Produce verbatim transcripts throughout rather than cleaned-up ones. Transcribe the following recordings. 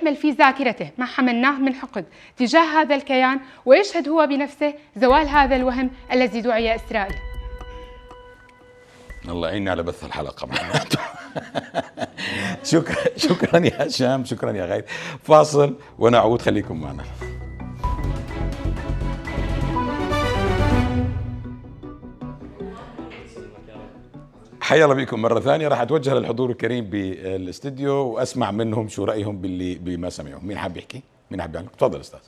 ويحمل في ذاكرته ما حملناه من حقد تجاه هذا الكيان، ويشهد هو بنفسه زوال هذا الوهم الذي دعي إسرائيل. الله يعيننا على بث الحلقة معناته. شكرا شكرا يا هشام، شكرا يا غايد. فاصل ونعود، خليكم معنا. حيا الله بكم مرة ثانية. راح أتوجه للحضور الكريم بالاستديو وأسمع منهم شو رأيهم باللي بما سمعوا. مين حاب يحكي؟ مين حاب يعلق؟ تفضل أستاذ.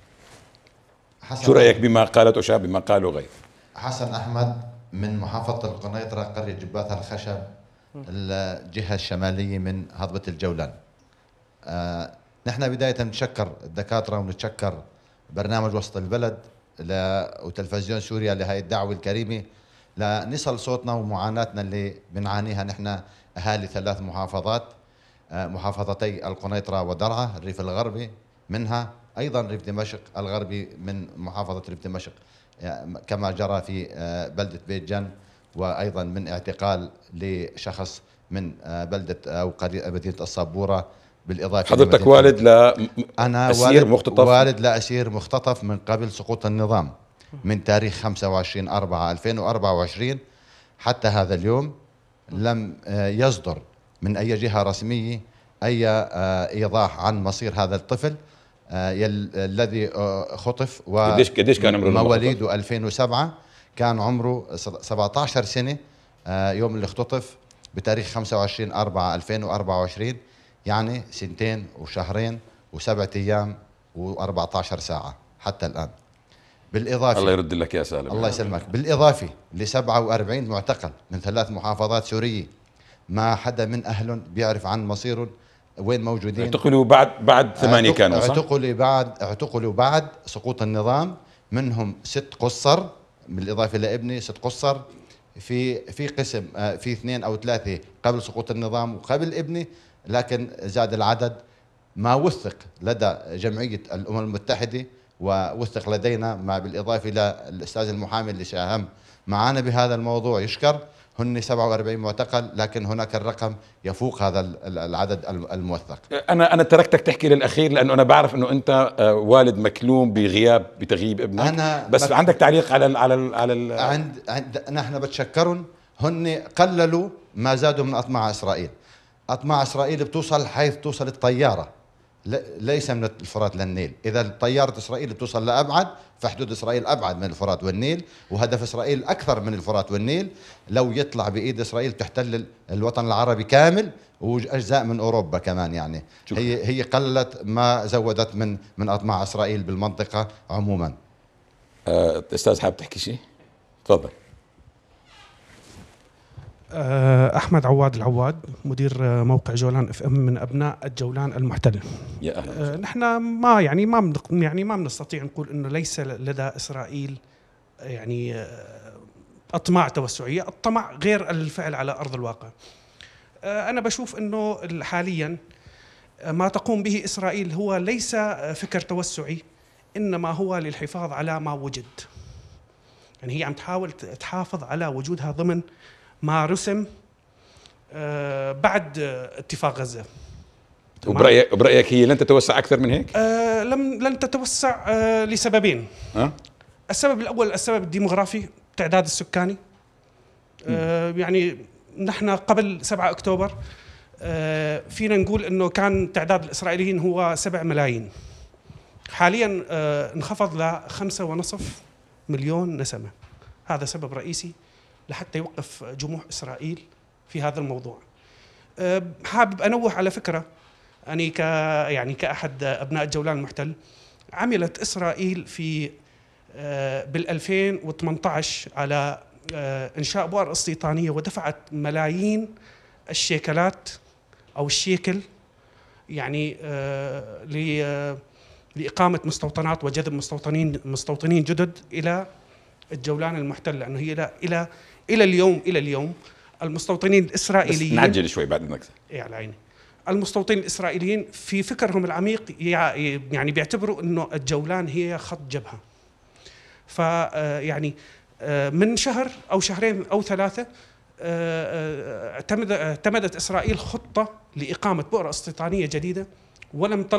شو رأيك بما قالت أشاب بما قالوا غير؟ حسن أحمد من محافظة القنيطرة، قرية جبات الخشب، الجهة الشمالية من هضبة الجولان. آه نحن بداية نتشكر الدكاترة ونتشكر برنامج وسط البلد وتلفزيون سوريا لهي الدعوة الكريمة لنصل صوتنا ومعاناتنا اللي بنعانيها نحن أهالي ثلاث محافظات، آه محافظتي القنيطرة ودرعا الريف الغربي، منها أيضا ريف دمشق الغربي من محافظة ريف دمشق، كما جرى في بلدة بيت جن، وأيضا من اعتقال لشخص من بلدة أو مدينة الصبورة. بالإضافة حضرتك والد لا أنا أسير والد مختطف؟ والد لأسير مختطف من قبل سقوط النظام من تاريخ خمسة وعشرين أربعة ألفين وأربعة وعشرين حتى هذا اليوم لم يصدر من أي جهة رسمية أي إيضاح عن مصير هذا الطفل الذي خطف. و قديش قديش كان عمره؟ مواليده ألفين وسبعة، كان عمره سبعة عشر سنة يوم اللي اختطف بتاريخ خمسة وعشرين أربعة ألفين وأربعة وعشرين، يعني سنتين وشهرين وسبعة أيام وأربعة عشر ساعة حتى الآن. بالإضافة الله يرد لك يا سالم. الله يسلمك. بالإضافة ل سبعة وأربعين معتقل من ثلاث محافظات سورية، ما حدا من أهلهم بيعرف عن مصيرهم وين موجودين. اعتقلوا بعد بعد ثمانية كانوا صح؟ اعتقلوا بعد اعتقلوا بعد سقوط النظام، منهم ست قصر بالإضافة لابني ست قصر. في في قسم في اثنين أو ثلاثة قبل سقوط النظام وقبل ابني، لكن زاد العدد. ما وثق لدى جمعية الأمم المتحدة ووثق لدينا، مع بالإضافة للأستاذ المحامي اللي ساهم معنا بهذا الموضوع يشكر، هن سبعة وأربعين معتقل، لكن هناك الرقم يفوق هذا العدد الموثق. انا انا تركتك تحكي للاخير لانه انا بعرف انه انت والد مكلوم بغياب بتغييب ابنك. أنا بس مك... عندك تعليق على ال على ال على ال عند, عند نحن بتشكرهم، هن قللوا ما زادوا من اطماع اسرائيل. اطماع اسرائيل بتوصل حيث توصل الطياره، ليس من الفرات للنيل. إذا طيارة إسرائيل بتوصل لأبعد، فحدود إسرائيل أبعد من الفرات والنيل، وهدف إسرائيل أكثر من الفرات والنيل. لو يطلع بإيد إسرائيل تحتل الوطن العربي كامل وأجزاء من أوروبا كمان. يعني هي هي قلت ما زودت من من أطماع إسرائيل بالمنطقة عموما. أه أستاذ حابب تحكي شيء؟ تفضل. أحمد عواد العواد، مدير موقع جولان اف ام، من أبناء الجولان المحتل. يا أهلا. نحن ما يعني ما يعني ما بنستطيع نقول إنه ليس لدى إسرائيل يعني أطماع توسعية. الطمع غير الفعل على أرض الواقع. أنا بشوف إنه حاليا ما تقوم به إسرائيل هو ليس فكر توسعي، إنما هو للحفاظ على ما وجد. يعني هي عم تحاول تحافظ على وجودها ضمن ما رسم آه بعد آه اتفاق غزة. وبرأيك برأيك هي لن تتوسع أكثر من هيك؟ آه لم لن تتوسع آه لسببين. أه؟ السبب الأول السبب الديموغرافي، التعداد السكاني. آه يعني نحن قبل سبعة أكتوبر آه فينا نقول إنه كان تعداد الإسرائيليين هو سبع ملايين. حاليا آه انخفض لخمسة ونصف مليون نسمة. هذا سبب رئيسي لحتى يوقف جموح إسرائيل في هذا الموضوع. أه حابب أنوه على فكرة، أني ك يعني كأحد أبناء الجولان المحتل، عملت إسرائيل في أه بال ألفين وثمانية عشر على أه إنشاء بؤر استيطانية، ودفعت ملايين الشيكلات أو الشيكل يعني أه لإقامة مستوطنات وجذب مستوطنين مستوطنين جدد إلى الجولان المحتل، لأنه هي إلى إلى إلى اليوم إلى اليوم المستوطنين الإسرائيليين، بس نعجل شوي بعد إذنك. إيه على عيني. المستوطنين الإسرائيليين في فكرهم العميق يعني بيعتبروا إنه الجولان هي خط جبهة. ف يعني من شهر أو شهرين أو ثلاثة اعتمدت إسرائيل خطة لإقامة بؤرة استيطانية جديدة، ولم